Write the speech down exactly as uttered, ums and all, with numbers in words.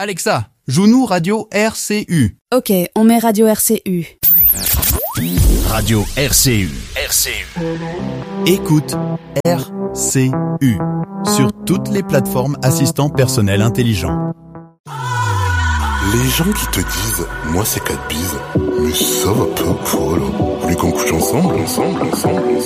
Alexa, joue-nous Radio R C U. Ok, on met Radio R C U. Radio R C U. R C U. Écoute R C U sur toutes les plateformes assistants personnels intelligents. Les gens qui te disent « moi c'est quatre bises », mais ça va pas ou quoi là ? Vous voulez qu'on couche ensemble, ensemble, ensemble, ensemble